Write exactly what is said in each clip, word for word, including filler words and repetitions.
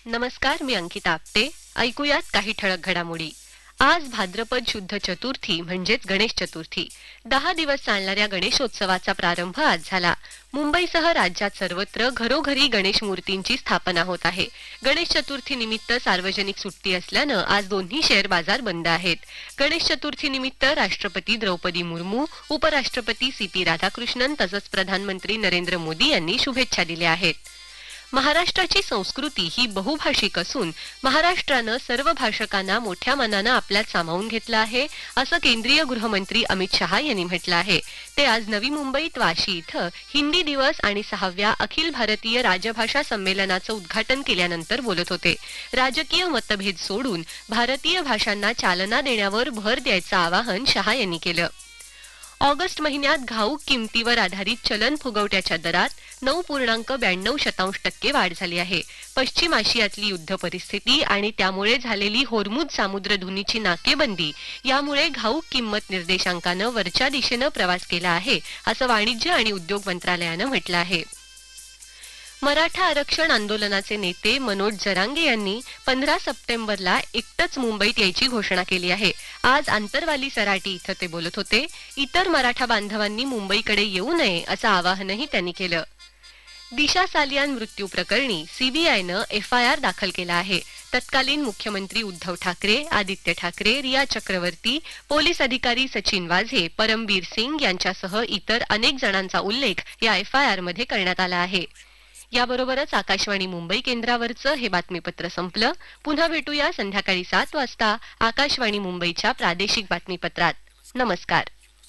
नमस्कार, मी अंकिता आपटे. ऐकूयात काही ठळक घडामोडी. आज भाद्रपद शुद्ध चतुर्थी म्हणजेच गणेश चतुर्थी. दहा दिवस चालणाऱ्या गणेशोत्सवाचा प्रारंभ आज झाला. मुंबईसह राज्यात सर्वत्र घरोघरी गणेश मूर्तींची स्थापना होत आहे. गणेश चतुर्थी निमित्त सार्वजनिक सुट्टी असल्यानं आज दोन्ही शेअर बाजार बंद आहेत. गणेश चतुर्थी निमित्त राष्ट्रपती द्रौपदी मुर्मू, उपराष्ट्रपती सी पी राधाकृष्णन तसंच प्रधानमंत्री नरेंद्र मोदी यांनी शुभेच्छा दिल्या आहेत. महाराष्ट्राची संस्कृती ही बहुभाषिक असून महाराष्ट्रानं सर्व भाषकांना मोठ्या मनानं आपल्यात सामावून घेतलं आहे, असं केंद्रीय गृहमंत्री अमित शहा यांनी म्हटलं आहे. ते आज नवी मुंबईत वाशी इथं हिंदी दिवस आणि सहाव्या अखिल भारतीय राजभाषा संमेलनाचं उद्घाटन केल्यानंतर बोलत होते. राजकीय मतभेद सोडून भारतीय भाषांना चालना देण्यावर भर द्यायचं आवाहन शहा यांनी केलं. ऑगस्ट महिन्यात घाऊक किमतीवर आधारित चलन फुगवट्याच्या दरात नऊ पूर्णांक ब्याण्णव शतांश टक्के वाढ झाली आहे. पश्चिम आशियातली युद्ध परिस्थिती आणि त्यामुळे झालेली होर्मुझ सामुद्रधुनीची नाकेबंदी यामुळे घाऊक किंमत निर्देशांकानं वरच्या दिशेनं प्रवास केला आहे, असं वाणिज्य आणि उद्योग मंत्रालयानं म्हटलं आहे. मराठा आरक्षण आंदोलनाचे नेते मनोज जरांगे यांनी पंधरा सप्टेंबरला एकटंच मुंबईत यायची घोषणा केली आहे. आज आंतरवाली सराटी इथं ते बोलत होते. इतर मराठा बांधवांनी मुंबईकडे येऊ नये असं आवाहनही त्यांनी केलं. दिशा सालियान मृत्यू प्रकरणी सीबीआयनं एफ आय आर दाखल केला आहे. तत्कालीन मुख्यमंत्री उद्धव ठाकरे, आदित्य ठाकरे, रिया चक्रवर्ती, पोलीस अधिकारी सचिन वाझे, परमबीर सिंग यांच्यासह इतर अनेक जणांचा उल्लेख या एफ आय आर मध्ये करण्यात आला आहे. याबरोबरच आकाशवाणी मुंबई केंद्रावरचं हे बातमीपत्र संपलं. पुन्हा भेटूया संध्याकाळी सात वाजता आकाशवाणी मुंबईच्या प्रादेशिक बातमीपत्रात. नमस्कार.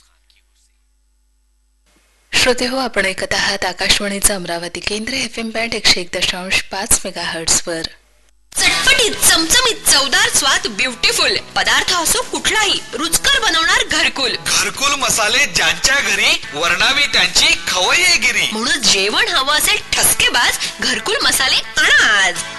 श्रोते हो, आपण ऐकत आहात आकाशवाणीचं अमरावती केंद्र एफ एम बँड एकशे एक दशांश पाच मेगा हर्ट्स वर. चटपटीत, चमचमीत, चवदार स्वाद, ब्युटिफुल पदार्थ असो कुठलाही, रुचकर बनवणार घरकुल. घरकुल मसाले ज्यांच्या घरी, वर्णावी त्यांची खवय्येगिरी. म्हणून जेवण हवं असेल ठसकेबाज, घरकुल मसाले आणा आज.